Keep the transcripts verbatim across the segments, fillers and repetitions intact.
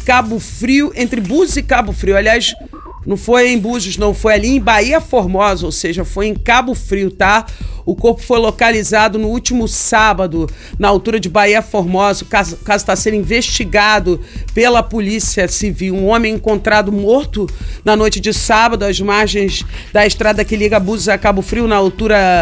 Cabo Frio, entre Búzios e Cabo Frio. Aliás, não foi em Búzios, não, foi ali em Bahia Formosa, ou seja, foi em Cabo Frio, tá? O corpo foi localizado no último sábado, na altura de Bahia Formosa. O caso está sendo investigado pela Polícia Civil. Um homem encontrado morto na noite de sábado, às margens da estrada que liga Búzios a Cabo Frio, na altura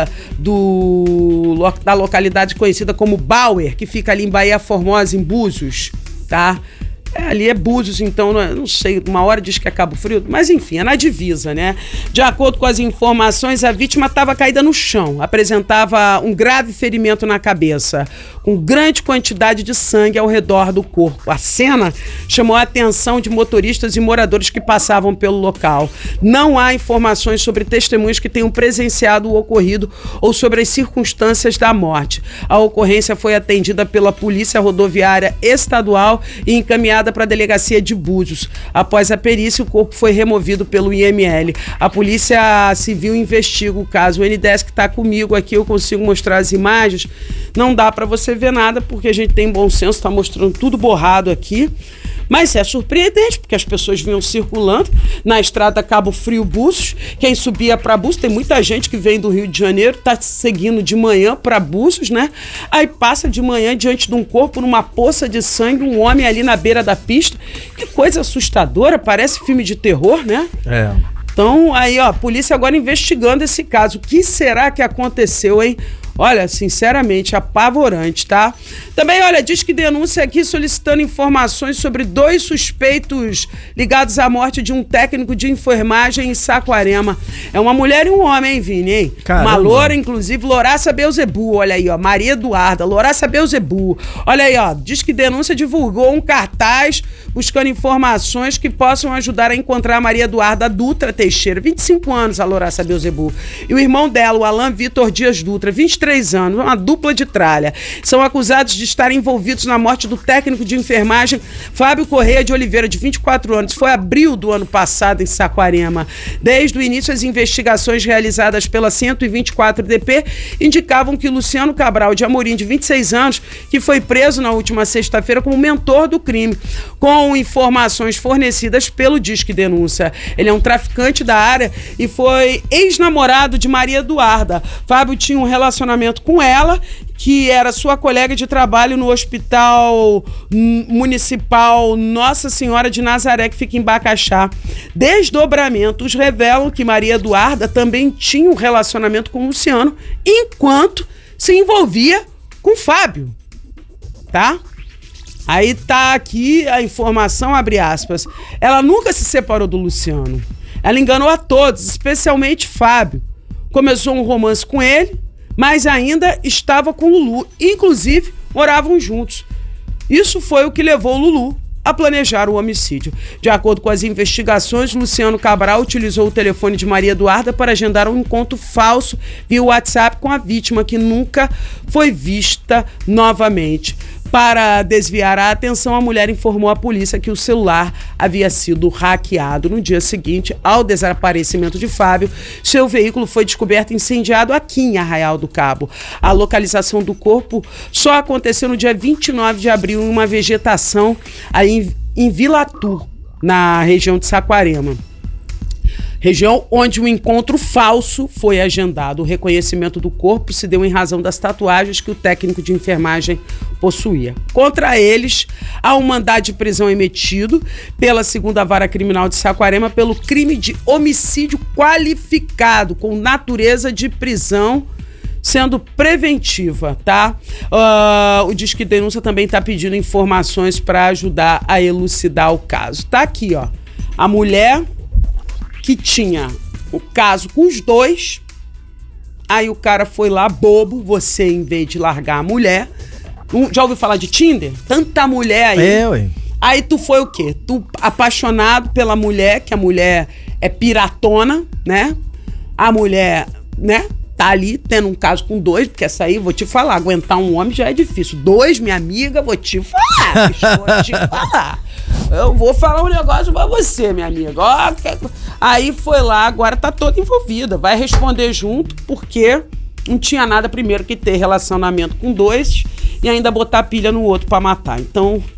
do, da localidade conhecida como Bauer, que fica ali em Bahia Formosa, em Búzios, tá? É, ali é Búzios, então, não, é, não sei, uma hora diz que é Cabo Frio, mas enfim, é na divisa, né? De acordo com as informações, a vítima estava caída no chão, apresentava um grave ferimento na cabeça, com grande quantidade de sangue ao redor do corpo. A cena chamou a atenção de motoristas e moradores que passavam pelo local. Não há informações sobre testemunhas que tenham presenciado o ocorrido ou sobre as circunstâncias da morte. A ocorrência foi atendida pela Polícia Rodoviária Estadual e encaminhada para a delegacia de Búzios. Após a perícia, o corpo foi removido pelo I M L. A Polícia Civil investiga o caso. O N dez que está comigo aqui, eu consigo mostrar as imagens. Não dá para você ver nada, porque a gente tem bom senso, está mostrando tudo borrado aqui. Mas é surpreendente, porque as pessoas vinham circulando na estrada Cabo Frio Búzios. Quem subia para Búzios, tem muita gente que vem do Rio de Janeiro, está seguindo de manhã para Búzios, né? Aí passa de manhã diante de um corpo, numa poça de sangue, um homem ali na beira da pista. Que coisa assustadora, parece filme de terror, né? É. Então, aí, ó, a polícia agora investigando esse caso. O que será que aconteceu, hein? Olha, sinceramente, apavorante, tá? Também, olha, diz que denúncia aqui solicitando informações sobre dois suspeitos ligados à morte de um técnico de enfermagem em Saquarema. É uma mulher e um homem, hein, Vini, hein? Caramba. Uma loura, inclusive, Loraça Beuzebu, olha aí, ó, Maria Eduarda, Loraça Beuzebu. Olha aí, ó, diz que denúncia divulgou um cartaz buscando informações que possam ajudar a encontrar a Maria Eduarda Dutra Teixeira, vinte e cinco anos, a Loraça Beuzebu, e o irmão dela, o Alan Vitor Dias Dutra, vinte e três anos, uma dupla de tralha. São acusados de estarem envolvidos na morte do técnico de enfermagem Fábio Correia de Oliveira, de vinte e quatro anos. Foi abril do ano passado em Saquarema. Desde o início, as investigações realizadas pela cento e vinte e quatro D P indicavam que Luciano Cabral de Amorim, de vinte e seis anos, que foi preso na última sexta-feira como mentor do crime, com informações fornecidas pelo Disque Denúncia. Ele é um traficante da área e foi ex-namorado de Maria Eduarda. Fábio tinha um relacionamento com ela, que era sua colega de trabalho no Hospital Municipal Nossa Senhora de Nazaré, que fica em Bacaxá. Desdobramentos revelam que Maria Eduarda também tinha um relacionamento com Luciano, enquanto se envolvia com Fábio, tá? Aí tá aqui a informação, abre aspas. Ela nunca se separou do Luciano. Ela enganou a todos, especialmente Fábio. Começou um romance com ele, mas ainda estava com Lulu. Inclusive, moravam juntos. Isso foi o que levou Lulu a planejar o homicídio. De acordo com as investigações, Luciano Cabral utilizou o telefone de Maria Eduarda para agendar um encontro falso via WhatsApp com a vítima, que nunca foi vista novamente. Para desviar a atenção, a mulher informou à polícia que o celular havia sido hackeado. No dia seguinte, ao desaparecimento de Fábio, seu veículo foi descoberto incendiado aqui em Arraial do Cabo. A localização do corpo só aconteceu no dia vinte e nove de abril em uma vegetação aí em, em Vila Tur, na região de Saquarema. Região onde o encontro falso foi agendado. O reconhecimento do corpo se deu em razão das tatuagens que o técnico de enfermagem possuía. Contra eles, há um mandado de prisão emitido pela segunda Vara Criminal de Saquarema pelo crime de homicídio qualificado, com natureza de prisão sendo preventiva, tá? Uh, o Disque Denúncia também está pedindo informações para ajudar a elucidar o caso. Tá aqui, ó. A mulher que tinha o caso com os dois, aí o cara foi lá, bobo, você, em vez de largar a mulher, já ouviu falar de Tinder? Tanta mulher aí. É, ué. Aí tu foi o quê? Tu apaixonado pela mulher, que a mulher é piratona, né? A mulher, né, tá ali tendo um caso com dois, porque essa aí, vou te falar, aguentar um homem já é difícil. Dois, minha amiga, vou te falar, bicho, vou te falar. Eu vou falar um negócio pra você, minha amiga. Ó, aí foi lá, agora tá toda envolvida. Vai responder junto, porque não tinha nada primeiro que ter relacionamento com dois e ainda botar pilha no outro pra matar. Então,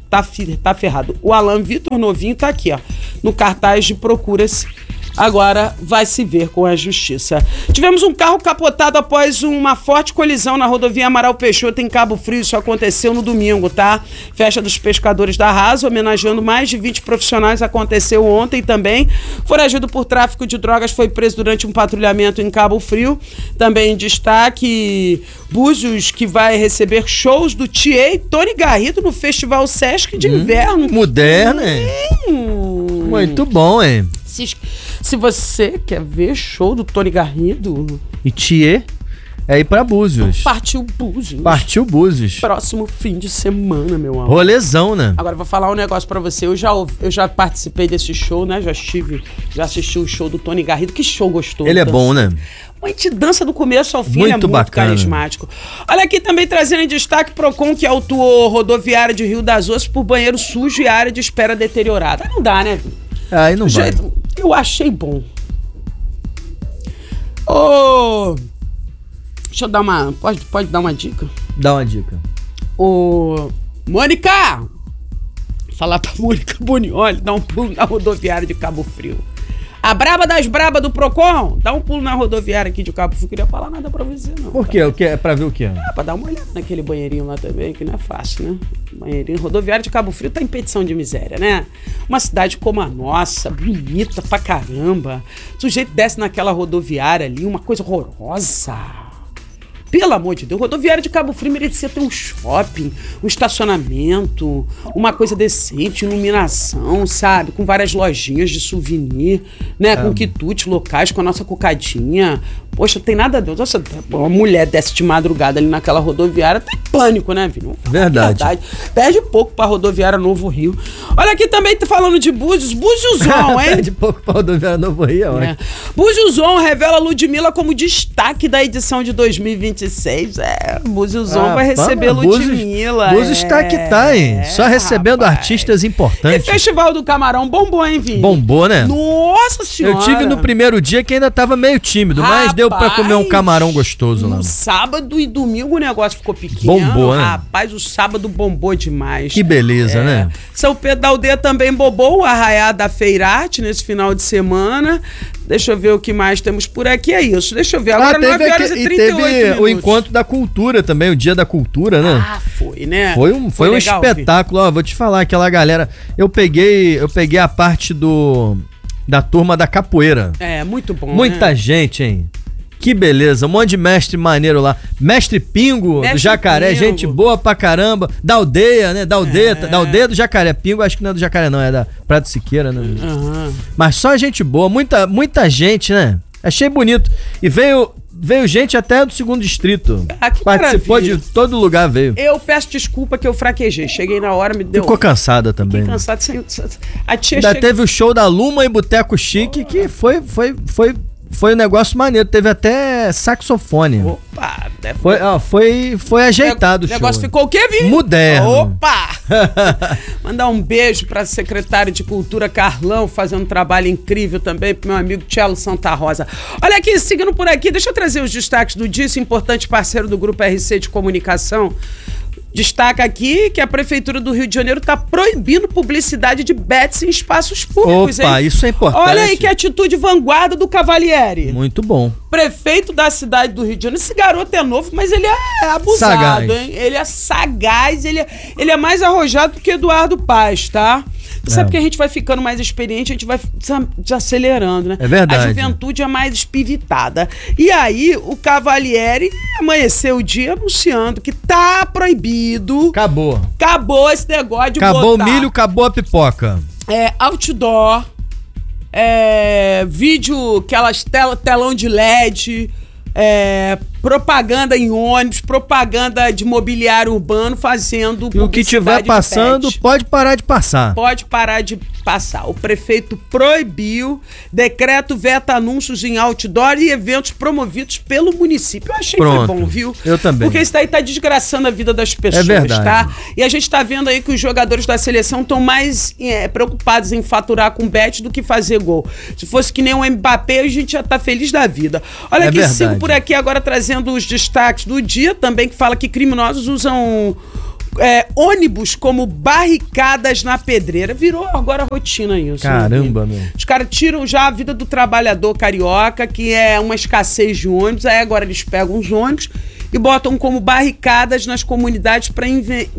tá, tá ferrado. O Alan Vitor Novinho tá aqui, ó, no cartaz de Procura-se. Agora vai se ver com a justiça. Tivemos um carro capotado após uma forte colisão na rodovia Amaral Peixoto, em Cabo Frio. Isso aconteceu no domingo, tá? Festa dos Pescadores da Rasa, homenageando mais de vinte profissionais, aconteceu ontem também. Foragido por tráfico de drogas, foi preso durante um patrulhamento em Cabo Frio. Também em destaque, Búzios, que vai receber shows do Thier e Tony Garrido no Festival Sesc de hum, Inverno. Moderno, hein? Hum. Muito bom, hein? Se, se você quer ver show do Tony Garrido e Thier, é ir pra Búzios. Partiu Búzios. Partiu Búzios. Próximo fim de semana, meu amor. Rolezão, né? Agora eu vou falar um negócio pra você. Eu já, eu já participei desse show, né? Já estive, já assisti o show do Tony Garrido. Que show gostoso. Ele é bom, né? A gente dança do começo ao fim, muito, ele é muito bacana. Carismático. Olha aqui também trazendo em destaque Procon, que autuou rodoviária de Rio das Ostras por banheiro sujo e área de espera deteriorada. Aí não dá, né? Aí não vai. Jeito, eu achei bom. Ô... Oh, deixa eu dar uma... Pode, pode dar uma dica? Dá uma dica. Ô... Oh, Mônica! Falar pra Mônica Bonioli, dá um pulo na rodoviária de Cabo Frio. A braba das brabas do Procon, dá um pulo na rodoviária aqui de Cabo Frio. Não queria falar nada pra você, não. Por quê? O que é pra ver o quê? É, pra dar uma olhada naquele banheirinho lá também, que não é fácil, né? Banheirinho. Rodoviária de Cabo Frio tá em petição de miséria, né? Uma cidade como a nossa, bonita pra caramba. O sujeito desce naquela rodoviária ali, uma coisa horrorosa. Pelo amor de Deus, rodoviária de Cabo Frio merecia ter um shopping, um estacionamento, uma coisa decente, iluminação, sabe? Com várias lojinhas de souvenir, né? É. Com quitutes locais, com a nossa cocadinha. Poxa, tem nada a Deus. Nossa, uma mulher desce de madrugada ali naquela rodoviária, tem pânico, né, Vini? Verdade. Verdade. Perde pouco pra rodoviária Novo Rio. Olha aqui também, tá falando de Búzios, Búziosão, hein? Perde pouco pra rodoviária Novo Rio, é. é. Búziosão revela Ludmilla como destaque da edição de dois mil e vinte e seis. É, Búziosão ah, vai receber Ludmilla. Búzios está que tá, hein? Só recebendo rapaz. artistas importantes. E Festival do Camarão bombou, hein, Vini? Bombou, né? Nossa Senhora! Eu tive no primeiro dia que ainda tava meio tímido, rapaz, mas deu pra comer um camarão gostoso lá. No sábado e domingo o negócio ficou pequeno. Bombou, né? Rapaz, o sábado bombou demais. Que beleza, é. né? São Pedro da Aldeia também bombou, o Arraiá da Feirate nesse final de semana. Deixa eu ver o que mais temos por aqui. É isso. Deixa eu ver. Agora ah, nove horas e trinta e oito minutos. O encontro da cultura também, o dia da cultura, né? Ah, foi, né? Foi um, foi foi um legal, espetáculo. Ó, vou te falar, aquela galera. Eu peguei, eu peguei a parte do da turma da capoeira. É, muito bom. Muita né? gente, hein? Que beleza, um monte de mestre maneiro lá. Mestre Pingo, mestre do Jacaré, Pingo. Gente boa pra caramba. Da aldeia, né? Da aldeia, é. da aldeia do Jacaré. Pingo acho que não é do Jacaré não, é da Prato Siqueira, né? Uhum. Mas só gente boa, muita, muita gente, né? Achei bonito. E veio, veio gente até do segundo distrito. Ah, que Participou maravilha. de todo lugar, veio. Eu peço desculpa que eu fraquejei. Cheguei na hora, me deu... Ficou cansada também. Fiquei cansada sem... A tia Ainda chega... teve o show da Luma e Boteco Chique, oh. que foi... foi, foi Foi um negócio maneiro, teve até saxofone. Opa! Foi, ó, foi, foi ajeitado o show. O negócio ficou o quê, Vini? Moderno. Opa! Mandar um beijo pra secretária de Cultura Carlão, fazendo um trabalho incrível também, pro meu amigo Tchelo Santa Rosa. Olha aqui, seguindo por aqui, deixa eu trazer os destaques do dia, esse importante parceiro do Grupo R C de Comunicação. Destaca aqui que a Prefeitura do Rio de Janeiro está proibindo publicidade de bets em espaços públicos. Opa, hein? Isso é importante. Olha aí que atitude vanguarda do Cavalieri. Muito bom. Prefeito da cidade do Rio de Janeiro. Esse garoto é novo, mas ele é abusado, sagaz. hein? Ele é sagaz, ele é, ele é mais arrojado do que Eduardo Paes, tá? Você é. sabe que a gente vai ficando mais experiente, a gente vai desacelerando, né? É verdade. A juventude é mais espivitada. E aí, o Cavalieri amanheceu o dia anunciando que tá proibido. Acabou. Acabou esse negócio de acabou botar... Acabou o milho, acabou a pipoca. É, outdoor, é, vídeo, aquelas tel telão de L E D... É, propaganda em ônibus, propaganda de mobiliário urbano fazendo e o que tiver passando pode parar de passar. Pode parar de passar. O prefeito proibiu, decreto veta anúncios em outdoor e eventos promovidos pelo município. Eu achei Pronto. que foi bom, viu? Eu também. Porque isso daí tá desgraçando a vida das pessoas, é verdade. tá? E a gente tá vendo aí que os jogadores da seleção estão mais é, preocupados em faturar com bet do que fazer gol. Se fosse que nem o Mbappé, a gente já tá feliz da vida. Olha é aqui, verdade. sigo por aqui agora trazendo os destaques do dia também, que fala que criminosos usam É, ônibus como barricadas na pedreira. Virou agora rotina isso. Caramba, né? meu. Os caras tiram já a vida do trabalhador carioca, que é uma escassez de ônibus. Aí agora eles pegam os ônibus e botam como barricadas nas comunidades para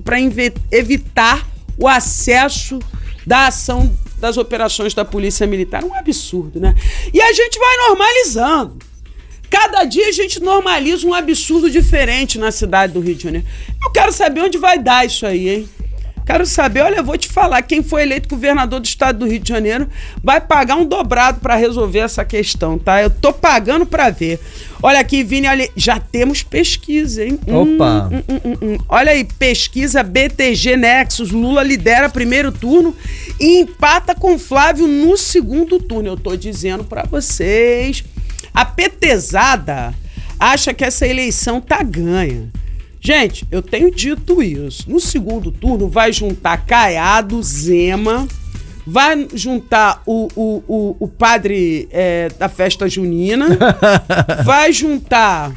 evitar o acesso da ação das operações da Polícia Militar. Um absurdo, né? E a gente vai normalizando. Cada dia a gente normaliza um absurdo diferente na cidade do Rio de Janeiro. Eu quero saber onde vai dar isso aí, hein? Quero saber, olha, eu vou te falar, quem foi eleito governador do estado do Rio de Janeiro vai pagar um dobrado para resolver essa questão, tá? Eu tô pagando para ver. Olha aqui, Vini, olha, já temos pesquisa, hein? Opa! Hum, hum, hum, hum. Olha aí, pesquisa B T G Nexus, Lula lidera primeiro turno e empata com Flávio no segundo turno. Eu tô dizendo para vocês... A petezada acha que essa eleição tá ganha. Gente, eu tenho dito isso. No segundo turno vai juntar Caiado, Zema, vai juntar o, o, o, o padre é, da festa junina, vai juntar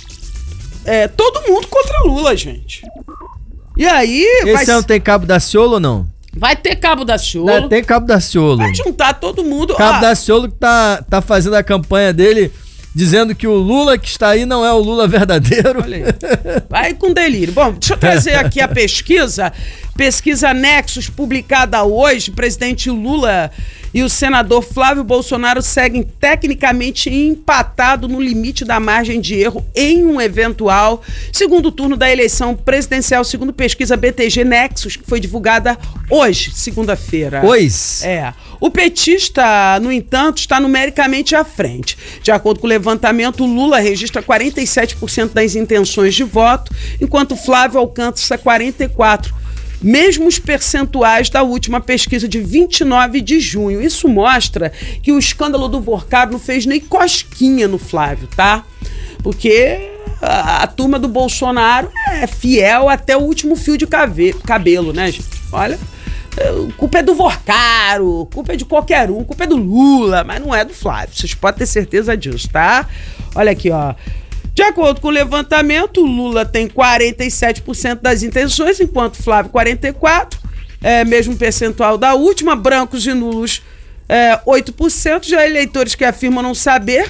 é, todo mundo contra Lula, gente. E aí... Esse ano tem Cabo Daciolo ou não? Vai ter Cabo Daciolo. Não, tem Cabo Daciolo. Vai juntar todo mundo. Cabo ah, Daciolo que tá, tá fazendo a campanha dele, dizendo que o Lula que está aí não é o Lula verdadeiro. Olha aí. Vai com delírio. Bom, deixa eu trazer aqui a pesquisa. Pesquisa Nexus, publicada hoje. Presidente Lula e o senador Flávio Bolsonaro seguem tecnicamente empatados no limite da margem de erro em um eventual segundo turno da eleição presidencial, segundo pesquisa B T G Nexus, que foi divulgada hoje, segunda-feira. Pois. É. O petista, no entanto, está numericamente à frente. De acordo com o levantamento, Lula registra quarenta e sete por cento das intenções de voto, enquanto Flávio alcança quarenta e quatro por cento. Mesmos percentuais da última pesquisa de vinte e nove de junho. Isso mostra que o escândalo do Vorcado não fez nem cosquinha no Flávio, tá? Porque a, a turma do Bolsonaro é fiel até o último fio de cave, cabelo, né, gente? Olha, a culpa é do Vorcaro, culpa é de qualquer um, culpa é do Lula, mas não é do Flávio. Vocês podem ter certeza disso, tá? Olha aqui, ó. De acordo com o levantamento, Lula tem quarenta e sete por cento das intenções, enquanto Flávio quarenta e quatro por cento, é, mesmo percentual da última, brancos e nulos é, oito por cento, já eleitores que afirmam não saber,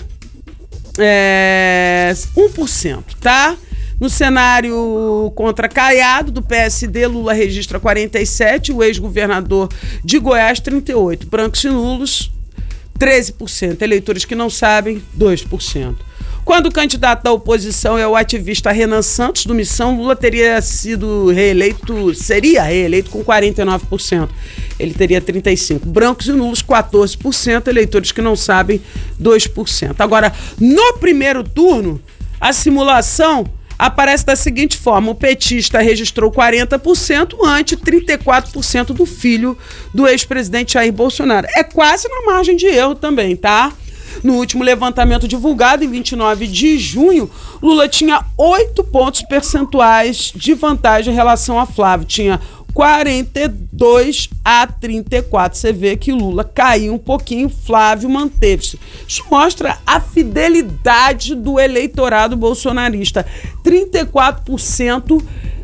é, um por cento, tá? No cenário contra Caiado, do P S D, Lula registra quarenta e sete por cento, o ex-governador de Goiás, trinta e oito por cento, brancos e nulos, treze por cento, eleitores que não sabem, dois por cento. Quando o candidato da oposição é o ativista Renan Santos, do Missão, Lula teria sido reeleito, seria reeleito com quarenta e nove por cento. Ele teria trinta e cinco por cento. Brancos e nulos, quatorze por cento. Eleitores que não sabem, dois por cento. Agora, no primeiro turno, a simulação aparece da seguinte forma: o petista registrou quarenta por cento ante trinta e quatro por cento do filho do ex-presidente Jair Bolsonaro. É quase na margem de erro também, tá? No último levantamento divulgado, em vinte e nove de junho, Lula tinha oito pontos percentuais de vantagem em relação a Flávio. Tinha quarenta e dois a trinta e quatro. Você vê que Lula caiu um pouquinho, Flávio manteve-se. Isso mostra a fidelidade do eleitorado bolsonarista. trinta e quatro por cento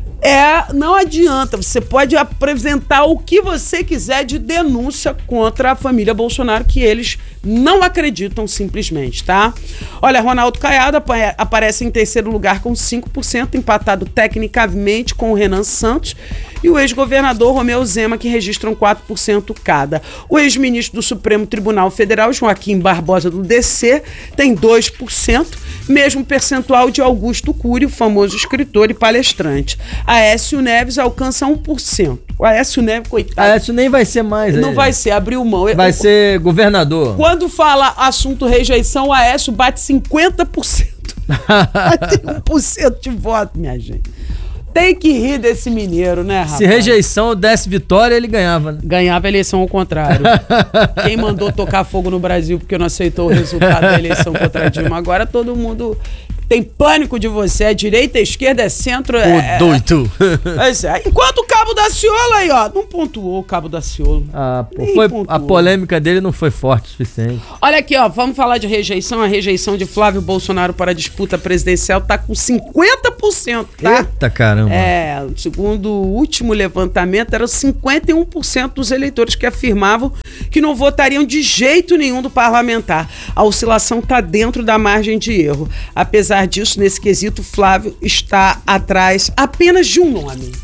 é, não adianta, você pode apresentar o que você quiser de denúncia contra a família Bolsonaro, que eles não acreditam simplesmente, tá? Olha, Ronaldo Caiado apa- aparece em terceiro lugar com cinco por cento, empatado tecnicamente com o Renan Santos, e o ex-governador Romeu Zema, que registram quatro por cento cada. O ex-ministro do Supremo Tribunal Federal, Joaquim Barbosa, do D C, tem dois por cento, mesmo percentual de Augusto Cury, o famoso escritor e palestrante. Aécio Neves alcança um por cento. O Aécio Neves, coitado. Aécio nem vai ser mais. Não aí. vai ser, abriu mão. Vai Eu, ser governador. Quando fala assunto rejeição, o Aécio bate cinquenta por cento. Tem um por cento de voto, minha gente. Tem que rir desse mineiro, né, rapaz? Se rejeição desse vitória, ele ganhava, né? Ganhava a eleição ao contrário. Quem mandou tocar fogo no Brasil porque não aceitou o resultado da eleição contra Dilma? Agora todo mundo tem pânico de você. É direita, é esquerda, é centro. Ô, é, doido. É, é. Enquanto o Cabo Daciolo aí, ó, não pontuou o Cabo Daciolo. Ah, pô, foi, a polêmica dele não foi forte o suficiente. Olha aqui, ó, vamos falar de rejeição. A rejeição de Flávio Bolsonaro para a disputa presidencial tá com cinquenta por cento, tá? Eita caramba. É, segundo o último levantamento, eram cinquenta e um por cento dos eleitores que afirmavam que não votariam de jeito nenhum do parlamentar. A oscilação está dentro da margem de erro. Apesar disso, nesse quesito, Flávio está atrás apenas de um nome.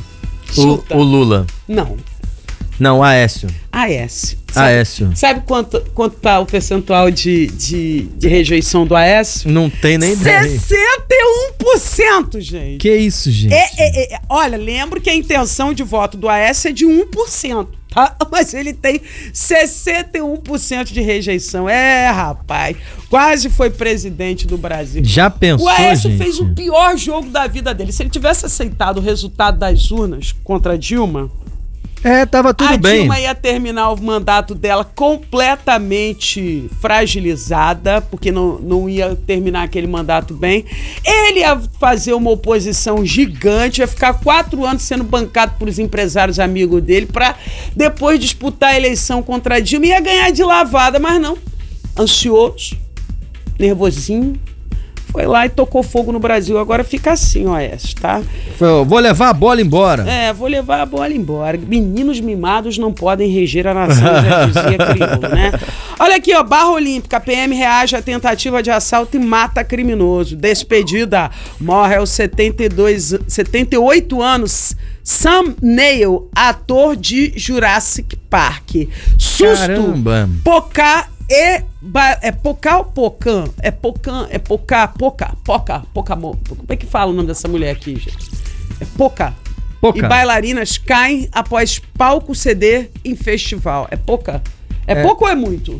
O, o Lula. Não. Não, Aécio. Aécio. Sabe, Aécio. Sabe quanto, quanto tá o percentual de, de, de rejeição do Aécio? Não tem nem ideia. sessenta e um por cento, gente. Que isso, gente? É, é, é, olha, lembro que a intenção de voto do Aécio é de um por cento, tá? Mas ele tem sessenta e um por cento de rejeição. É, rapaz, quase foi presidente do Brasil. Já pensou, O Aécio gente? fez o pior jogo da vida dele. Se ele tivesse aceitado o resultado das urnas contra a Dilma... É, tava tudo a bem. A Dilma ia terminar o mandato dela completamente fragilizada, porque não, não ia terminar aquele mandato bem. Ele ia fazer uma oposição gigante, ia ficar quatro anos sendo bancado por os empresários amigos dele, para depois disputar a eleição contra a Dilma. Ia ganhar de lavada, mas não. Ansioso, nervosinho. Foi lá e tocou fogo no Brasil. Agora fica assim, ó, essa, tá? Foi, vou levar a bola embora. É, vou levar a bola embora. Meninos mimados não podem reger a nação, já dizia crioulo, né? Olha aqui, ó, Barra Olímpica. P M reage à tentativa de assalto e mata criminoso. Despedida. Morre aos setenta e dois, setenta e oito anos. Sam Neill, ator de Jurassic Park. Susto. Caramba. Pocá e... Ba, é Pocá ou Pocan? É Pocan, é Pocá, Poca, Poca, Pocamô. Como é que fala o nome dessa mulher aqui, gente? É Poca. Poca. E bailarinas caem após palco ceder em festival. É Poca? É, é. pouco ou é muito?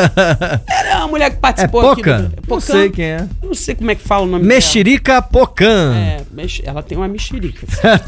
Era uma mulher que participou é aqui. Poca? Do, é não sei quem é. Não sei como é que fala o nome Mexerica dela. Pocan. É, ela tem uma mexerica.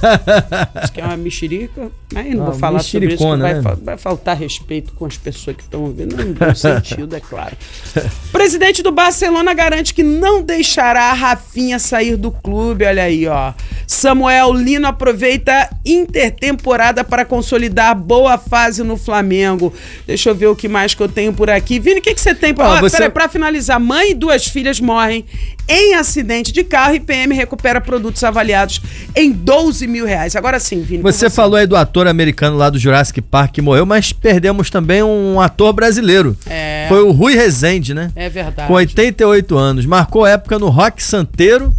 Diz que é uma mexerica. Aí não ah, vou falar sobre isso, né? vai, vai faltar respeito com as pessoas que estão ouvindo. Não tem sentido, é claro. Presidente do Barcelona garante que não deixará a Rafinha sair do clube. Olha aí, ó. Samuel Lino aproveita intertemporada para consolidar boa fase no Flamengo. Deixa eu ver o que mais que eu tenho por aqui. Vini, o que, que você tem para... Ah, você... Peraí, pra finalizar, mãe e duas filhas morrem em acidente de carro e P M recupera produtos avaliados em doze mil reais. Agora sim, Vini. Você, você falou aí do ator americano lá do Jurassic Park que morreu, mas perdemos também um ator brasileiro. É. Foi o Rui Rezende, né? É verdade. Com oitenta e oito anos. Marcou época no Rock Santeiro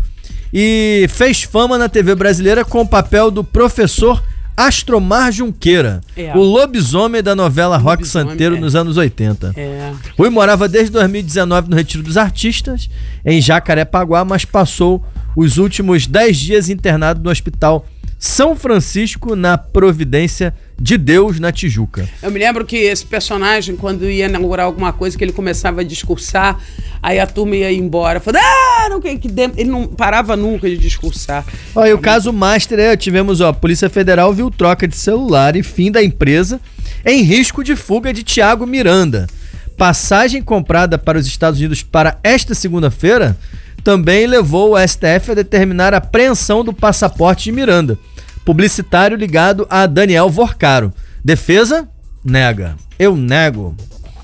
e fez fama na T V brasileira com o papel do professor Astromar Junqueira, é. o lobisomem da novela Rock Santeiro é. nos anos oitenta. É. Rui morava desde dois mil e dezenove no Retiro dos Artistas, em Jacarepaguá, mas passou os últimos dez dias internado no Hospital São Francisco, na Providência de Deus, na Tijuca. Eu me lembro que esse personagem, quando ia inaugurar alguma coisa, que ele começava a discursar, aí a turma ia embora, falando, ah, não, que, que ele não parava nunca de discursar. Olha, e o caso Master, é, tivemos, ó, a Polícia Federal viu troca de celular e fim da empresa em risco de fuga de Thiago Miranda. Passagem comprada para os Estados Unidos para esta segunda-feira também levou o S T F a determinar a apreensão do passaporte de Miranda, publicitário ligado a Daniel Vorcaro. Defesa? Nega. Eu nego.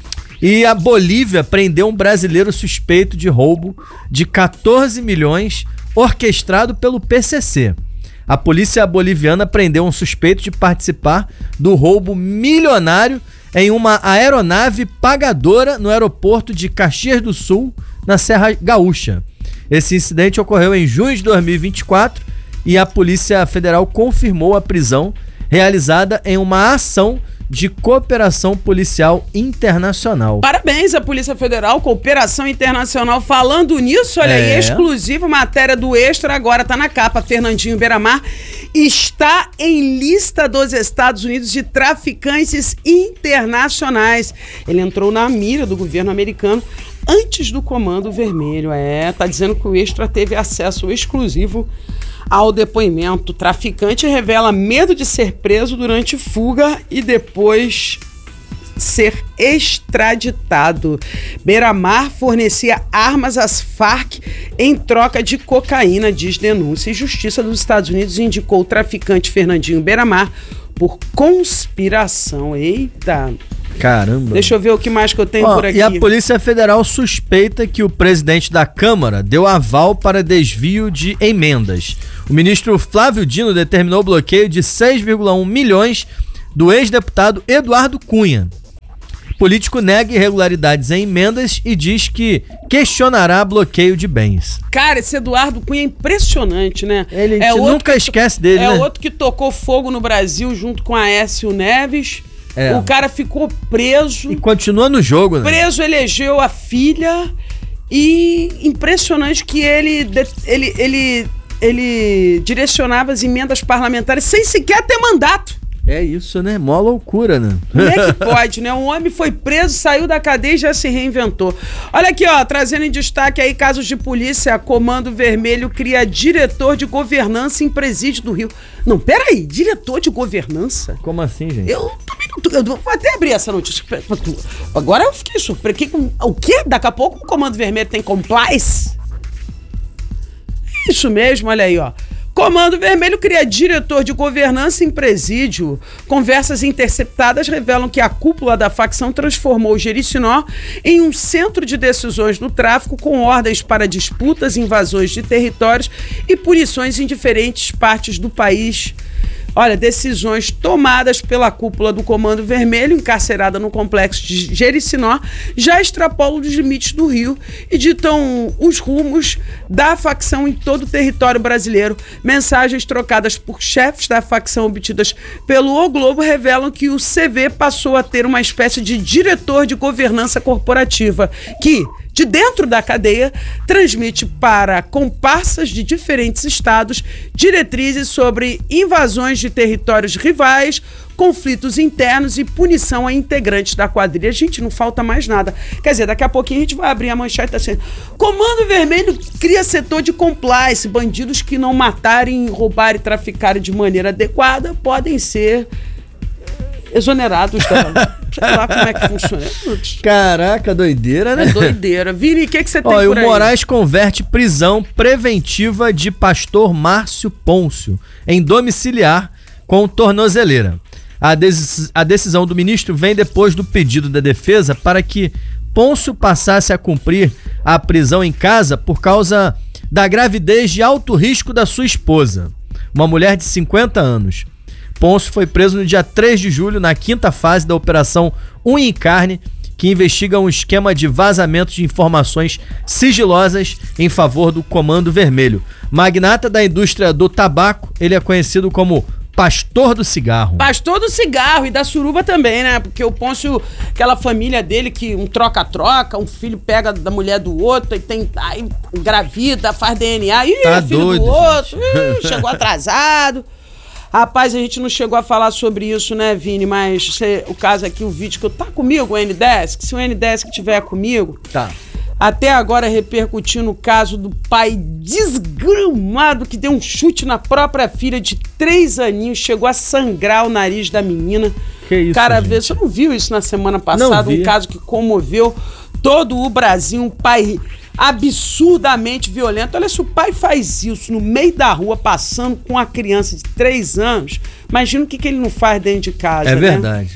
E a Bolívia prendeu um brasileiro suspeito de roubo de quatorze milhões orquestrado pelo P C C. A polícia boliviana prendeu um suspeito de participar do roubo milionário em uma aeronave pagadora no aeroporto de Caxias do Sul, na Serra Gaúcha. Esse incidente ocorreu em junho de dois mil e vinte e quatro e a Polícia Federal confirmou a prisão realizada em uma ação de cooperação policial internacional. Parabéns à Polícia Federal, cooperação internacional. Falando nisso, olha É. aí, exclusiva matéria do Extra, agora tá na capa. Fernandinho Beiramar está em lista dos Estados Unidos de traficantes internacionais. Ele entrou na mira do governo americano antes do Comando Vermelho. É, tá dizendo que o Extra teve acesso exclusivo ao depoimento. O traficante revela medo de ser preso durante fuga e depois ser extraditado. Beira-Mar fornecia armas às Farc em troca de cocaína, diz denúncia. E Justiça dos Estados Unidos indicou o traficante Fernandinho Beira-Mar por conspiração. Eita! Caramba. Deixa eu ver o que mais que eu tenho Ó, por aqui. E a Polícia Federal suspeita que o presidente da Câmara deu aval para desvio de emendas. O ministro Flávio Dino determinou o bloqueio de seis vírgula um milhões do ex-deputado Eduardo Cunha. O político nega irregularidades em emendas e diz que questionará bloqueio de bens. Cara, esse Eduardo Cunha é impressionante, né? Ele é nunca esquece dele, é né? É outro que tocou fogo no Brasil junto com Aécio Neves. É. O cara ficou preso. E continua no jogo, né? Preso, elegeu a filha. E impressionante que ele, ele, ele, ele direcionava as emendas parlamentares sem sequer ter mandato. É isso, né? Mó loucura, né? Como é que pode, né? Um homem foi preso, saiu da cadeia e já se reinventou. Olha aqui, ó, trazendo em destaque aí casos de polícia. Comando Vermelho cria diretor de governança em presídio do Rio. Não, peraí, diretor de governança? Como assim, gente? Eu também não tô, eu vou até abrir essa notícia. Agora eu fiquei surpreso. O quê? Daqui a pouco o Comando Vermelho tem compliance? Isso mesmo, olha aí, ó. Comando Vermelho cria diretor de governança em presídio. Conversas interceptadas revelam que a cúpula da facção transformou Jericinó em um centro de decisões do tráfico com ordens para disputas, invasões de territórios e punições em diferentes partes do país. Olha, decisões tomadas pela cúpula do Comando Vermelho, encarcerada no complexo de Jericinó, já extrapolam os limites do Rio e ditam os rumos da facção em todo o território brasileiro. Mensagens trocadas por chefes da facção obtidas pelo O Globo revelam que o C V passou a ter uma espécie de diretor de governança corporativa que, de dentro da cadeia, transmite para comparsas de diferentes estados diretrizes sobre invasões de territórios rivais, conflitos internos e punição a integrantes da quadrilha. Gente, não falta mais nada. Quer dizer, daqui a pouquinho a gente vai abrir a manchete assim. Comando Vermelho cria setor de compliance. Bandidos que não matarem, roubarem e traficarem de maneira adequada podem ser exonerados da... Sei lá como é que funciona. Caraca, doideira, né? É doideira. Vini, o que, que você tem Ó, por aí? O Moraes converte prisão preventiva de pastor Márcio Pôncio em domiciliar com tornozeleira. A, des- a decisão do ministro vem depois do pedido da defesa para que Pôncio passasse a cumprir a prisão em casa por causa da gravidez de alto risco da sua esposa, uma mulher de cinquenta anos. Pôncio foi preso no dia três de julho, na quinta fase da Operação Unha e Carne, que investiga um esquema de vazamento de informações sigilosas em favor do Comando Vermelho. Magnata da indústria do tabaco, ele é conhecido como Pastor do Cigarro. Pastor do Cigarro e da suruba também, né? Porque o Pôncio, aquela família dele que um troca-troca, um filho pega da mulher do outro e tem, aí engravida, faz D N A, ih, tá filho doido, do outro, ih, chegou atrasado. Rapaz, a gente não chegou a falar sobre isso, né, Vini? Mas cê, o caso aqui, o vídeo que eu... Tá comigo, o N-Desk? Se o N-Desk estiver comigo... Tá. Até agora repercutindo o caso do pai desgramado que deu um chute na própria filha de três aninhos, chegou a sangrar o nariz da menina. Que isso, Cara, gente? vê, você não viu isso na semana passada? Um caso que comoveu todo o Brasil, um pai absurdamente violento. Olha, se o pai faz isso no meio da rua, passando com a criança de três anos, imagina o que, que ele não faz dentro de casa, É né? verdade.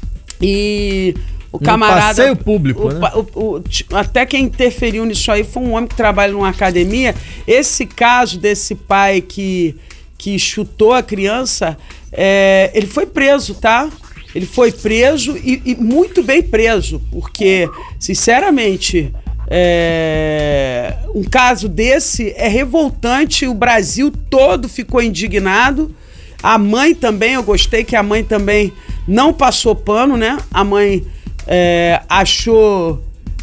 E o camarada... Um passeio público, o, né? O, o, até quem interferiu nisso aí foi um homem que trabalha numa academia. Esse caso desse pai que, que chutou a criança, é, ele foi preso, tá? Ele foi preso e, e muito bem preso, porque, sinceramente... É, um caso desse é revoltante, o Brasil todo ficou indignado, a mãe também, eu gostei que a mãe também não passou pano, né? A mãe é, achou,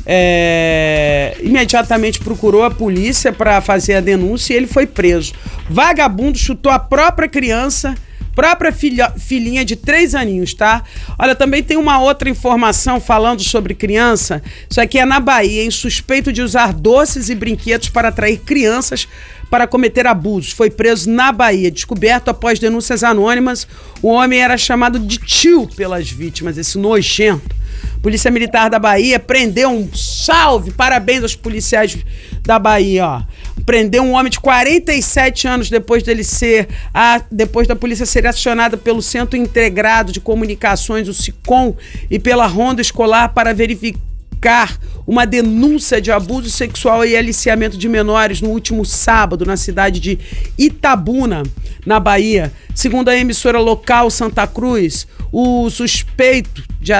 é, imediatamente procurou a polícia para fazer a denúncia e ele foi preso. Vagabundo chutou a própria criança, própria filha, filhinha de três aninhos, tá? Olha, também tem uma outra informação falando sobre criança. Isso aqui é na Bahia, hein? Suspeito de usar doces e brinquedos para atrair crianças para cometer abusos. Foi preso na Bahia. Descoberto após denúncias anônimas, o homem era chamado de tio pelas vítimas, esse nojento. Polícia Militar da Bahia prendeu um salve, parabéns aos policiais da Bahia, ó. Prendeu um homem de quarenta e sete anos depois dele ser, a, depois da polícia ser acionada pelo Centro Integrado de Comunicações, o SICOM, e pela Ronda Escolar para verificar uma denúncia de abuso sexual e aliciamento de menores no último sábado na cidade de Itabuna, na Bahia. Segundo a emissora local Santa Cruz, o suspeito de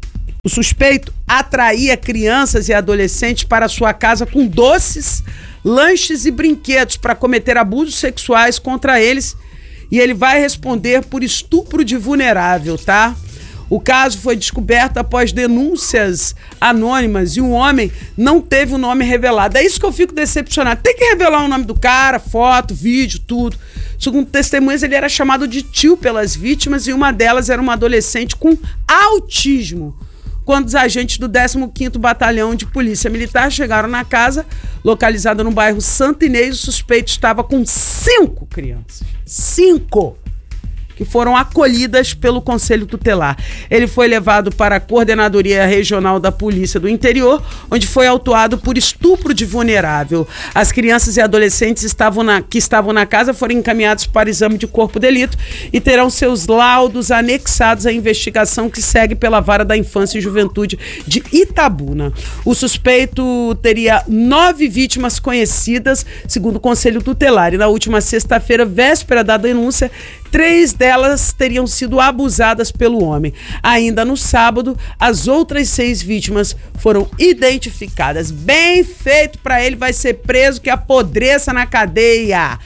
o suspeito atraía crianças e adolescentes para sua casa com doces, lanches e brinquedos para cometer abusos sexuais contra eles, e ele vai responder por estupro de vulnerável, tá? O caso foi descoberto após denúncias anônimas e o homem não teve o nome revelado. É isso que eu fico decepcionado. Tem que revelar o nome do cara, foto, vídeo, tudo. Segundo testemunhas, ele era chamado de tio pelas vítimas e uma delas era uma adolescente com autismo. Quando os agentes do décimo quinto Batalhão de Polícia Militar chegaram na casa, localizada no bairro Santo Inês, o suspeito estava com cinco crianças. Cinco! Que foram acolhidas pelo Conselho Tutelar. Ele foi levado para a Coordenadoria Regional da Polícia do Interior, onde foi autuado por estupro de vulnerável. As crianças e adolescentes estavam na, que estavam na casa foram encaminhados para exame de corpo de delito e terão seus laudos anexados à investigação que segue pela Vara da Infância e Juventude de Itabuna. O suspeito teria nove vítimas conhecidas, segundo o Conselho Tutelar, e na última sexta-feira, véspera da denúncia, três delas teriam sido abusadas pelo homem. Ainda no sábado, as outras seis vítimas foram identificadas. Bem feito para ele, vai ser preso, que apodreça na cadeia.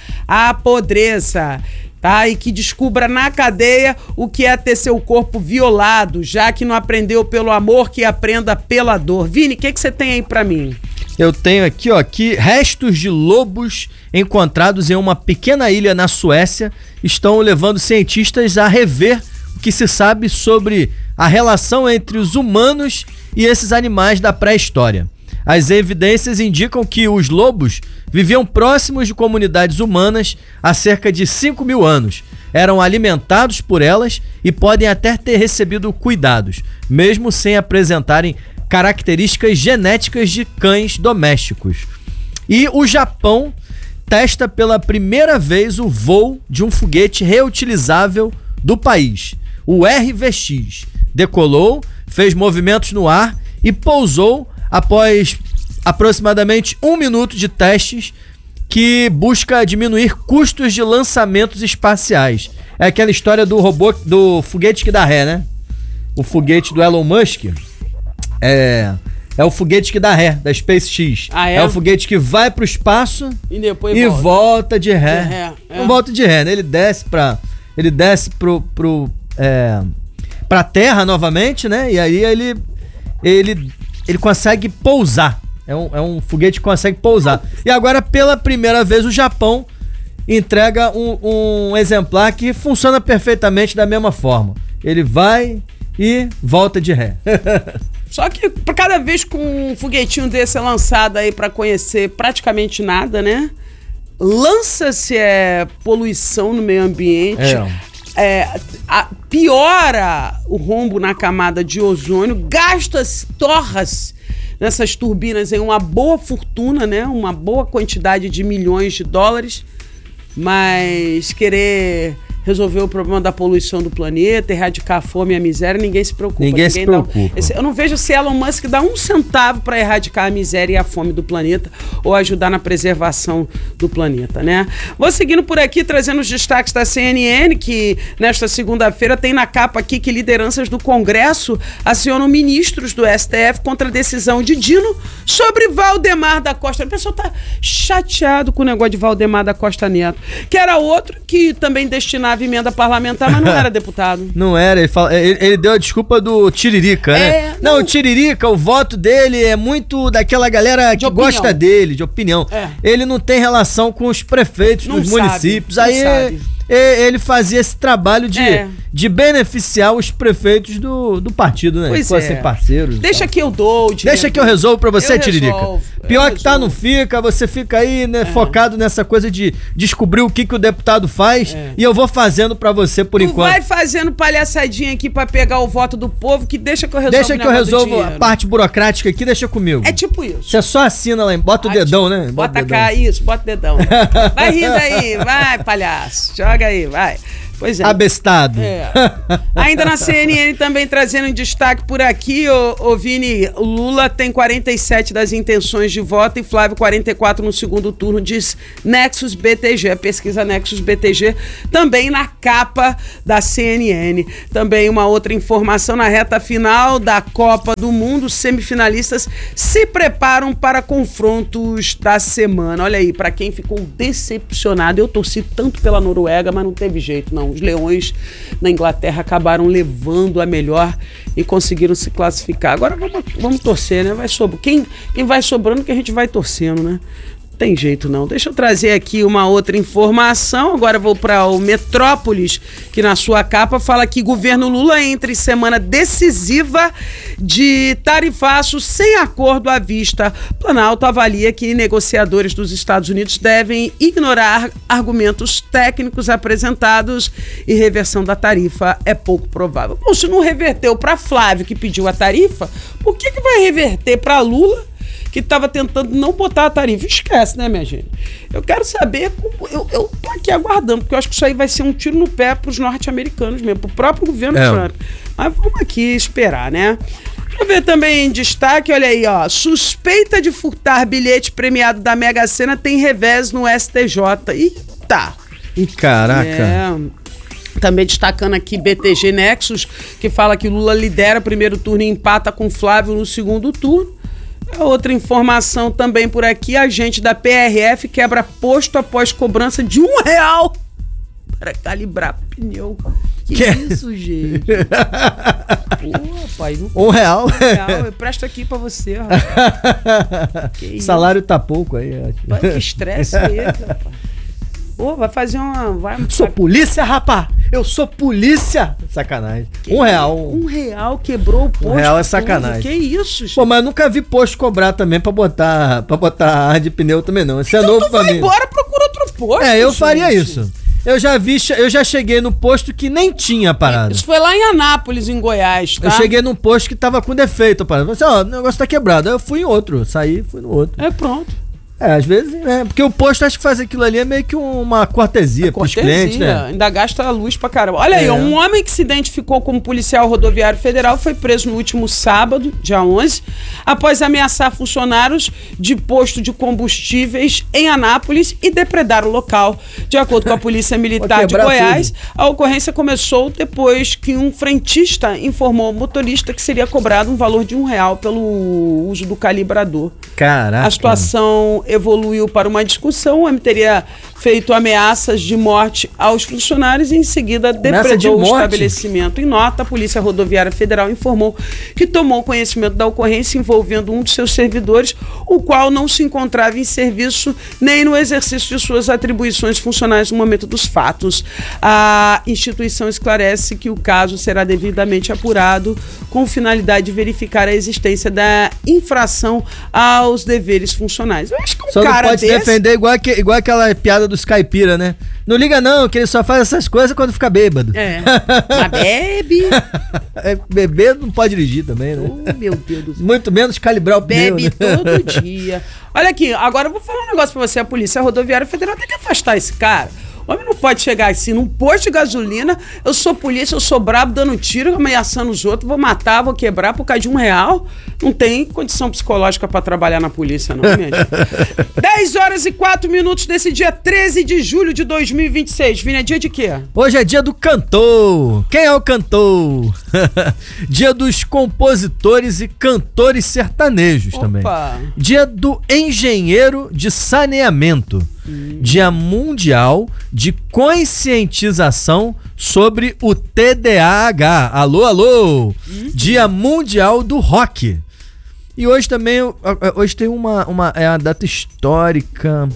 Apodreça. Tá? E que descubra na cadeia o que é ter seu corpo violado, já que não aprendeu pelo amor, que aprenda pela dor. Vini, o que que você tem aí para mim? Eu tenho aqui, ó, que restos de lobos encontrados em uma pequena ilha na Suécia estão levando cientistas a rever o que se sabe sobre a relação entre os humanos e esses animais da pré-história. As evidências indicam que os lobos viviam próximos de comunidades humanas há cerca de cinco mil anos. Eram alimentados por elas e podem até ter recebido cuidados, mesmo sem apresentarem características genéticas de cães domésticos. E o Japão testa pela primeira vez o voo de um foguete reutilizável do país. O R V X decolou, fez movimentos no ar e pousou após aproximadamente um minuto de testes que busca diminuir custos de lançamentos espaciais. É aquela história do robô, do foguete que dá ré, né? O foguete do Elon Musk é... É o foguete que dá ré, da SpaceX. Ah, é? É o foguete que vai pro espaço e, depois e volta. volta de ré. De ré é. Não volta de ré, né? Ele desce pra... Ele desce pro... pro é, pra terra novamente, né? E aí ele... Ele, ele consegue pousar. É um, é um foguete que consegue pousar. E agora, pela primeira vez, o Japão entrega um, um exemplar que funciona perfeitamente da mesma forma. Ele vai e volta de ré. Só que cada vez que um foguetinho desse é lançado aí para conhecer praticamente nada, né? Lança-se é, poluição no meio ambiente, é. É, a, piora o rombo na camada de ozônio, gasta-se, torra-se nessas turbinas em uma boa fortuna, né? Uma boa quantidade de milhões de dólares, mas querer resolver o problema da poluição do planeta, erradicar a fome e a miséria, ninguém se preocupa. Ninguém, ninguém se preocupa. Um, esse, eu não vejo se Elon Musk dá um centavo para erradicar a miséria e a fome do planeta ou ajudar na preservação do planeta, né? Vou seguindo por aqui, trazendo os destaques da C N N, que nesta segunda-feira tem na capa aqui que lideranças do Congresso acionam ministros do S T F contra a decisão de Dino sobre Valdemar da Costa. O pessoal tá chateado com o negócio de Valdemar da Costa Neto, que era outro que também destinava emenda parlamentar, mas não era deputado. Não era, ele, fala, ele, ele deu a desculpa do Tiririca, né? É, não, não, o Tiririca, o voto dele é muito daquela galera que opinião. gosta dele, de opinião. É. Ele não tem relação com os prefeitos não dos sabe, municípios. Aí sabe. ele fazia esse trabalho de, é. de beneficiar os prefeitos do, do partido, né? Pois que fossem é. parceiros. Deixa que eu dou o dinheiro. Deixa que eu resolvo pra você, eu Tiririca. Resolvo. Pior que tá, não fica, você fica aí, né, é. focado nessa coisa de descobrir o que, que o deputado faz é. e eu vou fazendo pra você por tu enquanto. Vai fazendo palhaçadinha aqui pra pegar o voto do povo, que deixa que eu resolvo Deixa que eu resolvo a parte burocrática aqui, deixa comigo. É tipo isso. Você só assina lá, bota Ótimo. o dedão, né? Bota, bota cá, isso, bota o dedão. Vai rindo aí, vai, palhaço. Joga aí, vai. Pois é. Abestado. É. Ainda na C N N também trazendo um destaque por aqui, ô, ô Vini, Lula tem quarenta e sete das intenções de voto e Flávio quarenta e quatro no segundo turno, diz Nexus B T G, a pesquisa Nexus B T G, também na capa da C N N. Também uma outra informação, na reta final da Copa do Mundo, semifinalistas se preparam para confrontos da semana. Olha aí, para quem ficou decepcionado, eu torci tanto pela Noruega, mas não teve jeito, não. Os leões na Inglaterra acabaram levando a melhor e conseguiram se classificar. Agora vamos, vamos torcer, né? Vai sobrar. Quem, quem vai sobrando que a gente vai torcendo, né? Não tem jeito não. Deixa eu trazer aqui uma outra informação. Agora vou para o Metrópolis, que na sua capa fala que governo Lula entra em semana decisiva de tarifaço sem acordo à vista. Planalto avalia que negociadores dos Estados Unidos devem ignorar argumentos técnicos apresentados e reversão da tarifa é pouco provável. Bom, se não reverteu para Flávio, que pediu a tarifa, por que que vai reverter para Lula, que estava tentando não botar a tarifa? Esquece, né, minha gente? Eu quero saber, como, eu, eu tô aqui aguardando, porque eu acho que isso aí vai ser um tiro no pé para os norte-americanos mesmo, para o próprio governo é. Trump. Mas vamos aqui esperar, né? Deixa eu ver também em destaque, olha aí, ó. Suspeita de furtar bilhete premiado da Mega Sena tem revés no S T J. Eita! Ih, caraca! É. Também destacando aqui B T G Nexus, que fala que Lula lidera o primeiro turno e empata com Flávio no segundo turno. Outra informação também por aqui, agente da P R F quebra posto após cobrança de um real para calibrar pneu. Que, que isso, gente? Pô, rapaz. Não... Um real? Um real, eu presto aqui pra você, rapaz. Que salário isso? Tá pouco aí. Pai, que estresse esse, rapaz. Pô, vai fazer uma... Vai... Sou polícia, rapaz! Eu sou polícia! Sacanagem. Que um real. Um real quebrou o posto. Um real é sacanagem. Que isso, gente? Pô, mas eu nunca vi posto cobrar também pra botar, pra botar ar de pneu também, não. Isso é então novo pra mim. Então vai embora, procura outro posto. É, eu gente. faria isso. Eu já vi, eu já cheguei no posto que nem tinha parada. Isso foi lá em Anápolis, em Goiás, tá? Eu cheguei num posto que tava com defeito a parada. Falei assim, ó, o negócio tá quebrado. Aí eu fui em outro, saí, fui no outro. É, pronto. É, às vezes, né? Porque o posto, acho que fazer aquilo ali é meio que uma cortesia, é pros cortesia, clientes, né? Ainda gasta a luz pra caramba. Olha é. aí, um homem que se identificou como policial rodoviário federal foi preso no último sábado, dia onze, após ameaçar funcionários de posto de combustíveis em Anápolis e depredar o local. De acordo com a Polícia Militar de Goiás, tudo. A ocorrência começou depois que um frentista informou ao motorista que seria cobrado um valor de um real pelo uso do calibrador. Caraca. A situação evoluiu para uma discussão. O homem teria feito ameaças de morte aos funcionários e em seguida depredou o estabelecimento. Em nota, a Polícia Rodoviária Federal informou que tomou conhecimento da ocorrência envolvendo um dos seus servidores, o qual não se encontrava em serviço nem no exercício de suas atribuições funcionais no momento dos fatos. A instituição esclarece que o caso será devidamente apurado com finalidade de verificar a existência da infração aos deveres funcionais. Eu acho que um só cara não pode desse... defender igual, que, igual aquela piada dos caipira, né? Não liga não, que ele só faz essas coisas quando fica bêbado. É, mas bebe. É, beber não pode dirigir também, né? Oh, meu Deus do céu. Muito menos calibrar o pneu, bebe né? todo dia. Olha aqui, agora eu vou falar um negócio pra você. A Polícia Rodoviária Federal tem que afastar esse cara. O homem não pode chegar assim num posto de gasolina, eu sou polícia, eu sou brabo, dando tiro, ameaçando os outros, vou matar, vou quebrar por causa de um real. Não tem condição psicológica pra trabalhar na polícia, não, minha gente. dez horas e quatro minutos desse dia treze de julho de dois mil e vinte e seis. Vini, é dia de quê? Hoje é dia do cantor. Quem é o cantor? Dia dos compositores e cantores sertanejos. Opa. Também. Dia do engenheiro de saneamento. Hum. Dia mundial de conscientização sobre o T D A H. Alô, alô! Hum. Dia mundial do rock. E hoje também, hoje tem uma, uma é a data histórica,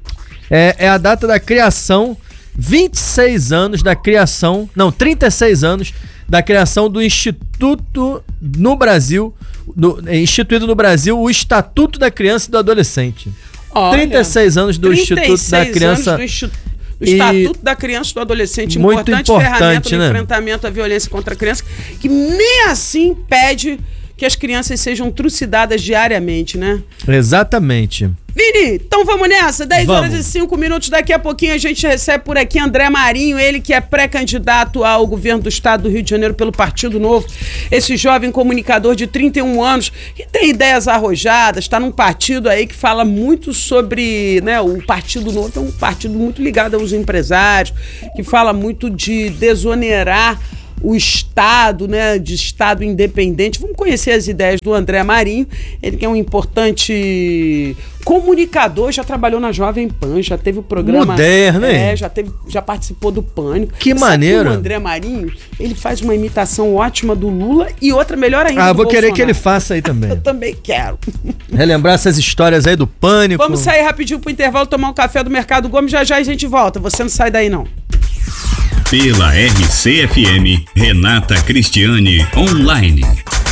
é, é a data da criação, vinte e seis anos da criação, não, trinta e seis anos da criação do Instituto no Brasil, do, instituído no Brasil o Estatuto da Criança e do Adolescente. Olha, trinta e seis anos do Instituto da Criança. Do Instituto O Estatuto da Criança e do Adolescente, muito importante, importante ferramenta né? do enfrentamento à violência contra a criança, que nem assim pede que as crianças sejam trucidadas diariamente, né? Exatamente. Vini, então vamos nessa, dez vamos. horas e cinco minutos, daqui a pouquinho a gente recebe por aqui André Marinho, ele que é pré-candidato ao governo do estado do Rio de Janeiro pelo Partido Novo, esse jovem comunicador de trinta e um anos, que tem ideias arrojadas, está num partido aí que fala muito sobre, né, o Partido Novo, é um partido muito ligado aos empresários, que fala muito de desonerar o Estado, né, de Estado independente. Vamos conhecer as ideias do André Marinho, ele que é um importante comunicador, já trabalhou na Jovem Pan, já teve o programa... Moderno, é, já, teve, já participou do Pânico. Que Sabe maneiro. que o André Marinho, ele faz uma imitação ótima do Lula e outra melhor ainda Ah, do vou Bolsonaro. querer que ele faça aí também. Eu também quero. Relembrar essas histórias aí do Pânico. Vamos sair rapidinho pro intervalo, tomar um café do Mercado Gomes, já já a gente volta. Você não sai daí, não. Pela R C F M, Renata Cristiane Online.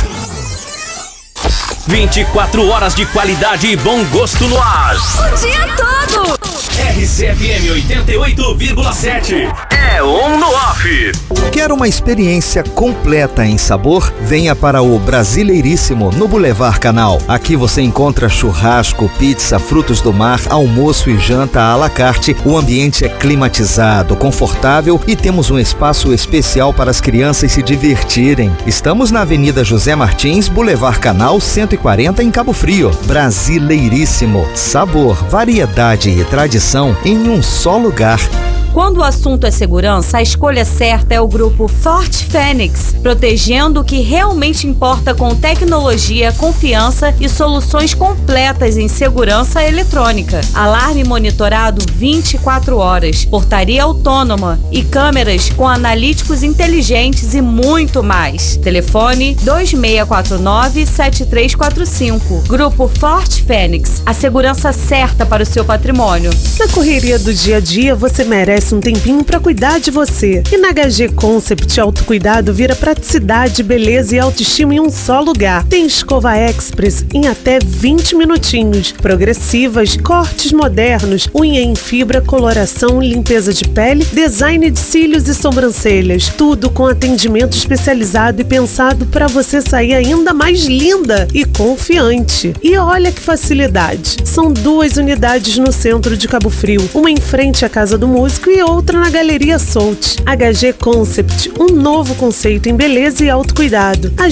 vinte e quatro horas de qualidade e bom gosto no ar. O dia todo. R C F M oitenta e oito vírgula sete. É on no off. Quer uma experiência completa em sabor? Venha para o Brasileiríssimo, no Boulevard Canal. Aqui você encontra churrasco, pizza, frutos do mar, almoço e janta à la carte. O ambiente é climatizado, confortável e temos um espaço especial para as crianças se divertirem. Estamos na Avenida José Martins, Boulevard Canal cento e quarenta, em Cabo Frio. Brasileiríssimo. Sabor, variedade e tradição em um só lugar. Quando o assunto é segurança, a escolha certa é o grupo Forte Fênix, protegendo o que realmente importa com tecnologia, confiança e soluções completas em segurança eletrônica. Alarme monitorado vinte e quatro horas, portaria autônoma e câmeras com analíticos inteligentes e muito mais. Telefone dois seis quatro nove, sete três quatro cinco. Grupo Forte Fênix, a segurança certa para o seu patrimônio. Na correria do dia a dia, você merece um tempinho para cuidar de você. E na H G Concept, autocuidado vira praticidade, beleza e autoestima em um só lugar. Tem escova express em até vinte minutinhos, progressivas, cortes modernos, unha em fibra, coloração, limpeza de pele, design de cílios e sobrancelhas. Tudo com atendimento especializado e pensado para você sair ainda mais linda e confiante. E olha que facilidade. São duas unidades no centro de Cabo Frio, uma em frente à Casa do Músico e outra na Galeria Soult. H G Concept, um novo conceito em beleza e autocuidado.